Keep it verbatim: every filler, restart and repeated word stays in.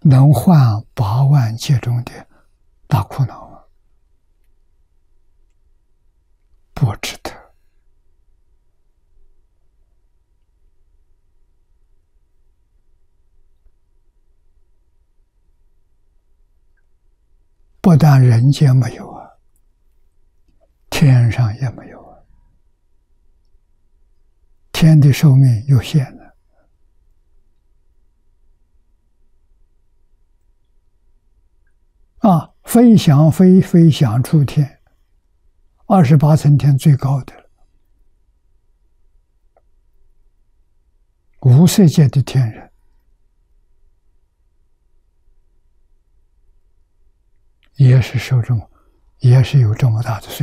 能换八万劫中的大苦恼吗？不值得。不但人间没有啊，天上也没有啊。天的寿命有限的。啊，飞翔飞飞翔出天，二十八层天最高的了。无色界的天人，也是受这么，也是有这么大的罪。